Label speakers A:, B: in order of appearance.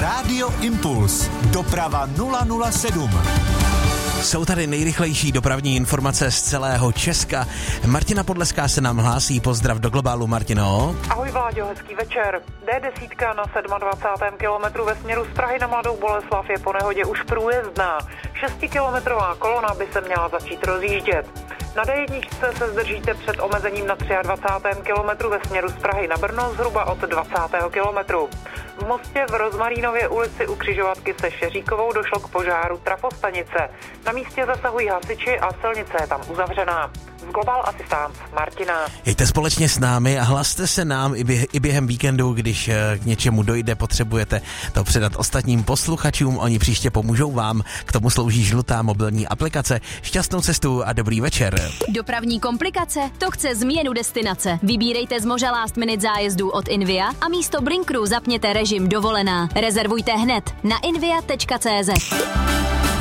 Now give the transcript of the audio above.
A: Rádio Impuls. Doprava 007.
B: Jsou tady nejrychlejší dopravní informace z celého Česka. Martina Podleská se nám hlásí. Pozdrav do globálu, Martino.
C: Ahoj Vláďo, hezký večer. D10 na 27. kilometru ve směru z Prahy na Mladou Boleslav je po nehodě už průjezdná. 6kilometrová kolona by se měla začít rozjíždět. Na D1 se zdržíte před omezením na 23. kilometru ve směru z Prahy na Brno zhruba od 20. kilometru. V Mostě v Rozmarínově ulici u křižovatky se Šeříkovou došlo k požáru trafostanice. Na místě zasahují hasiči a silnice je tam uzavřená. Z Global Assistance Martina.
B: Jejte společně s námi a hlaste se nám i během víkendu, když k něčemu dojde, potřebujete to předat ostatním posluchačům, oni příště pomůžou vám. K tomu slouží žlutá mobilní aplikace. Šťastnou cestu a dobrý večer.
D: Dopravní komplikace? To chce změnu destinace. Vybírejte z moře last minute zájezdů od Invia a místo Blinkru zapněte režim dovolená. Rezervujte hned na invia.cz.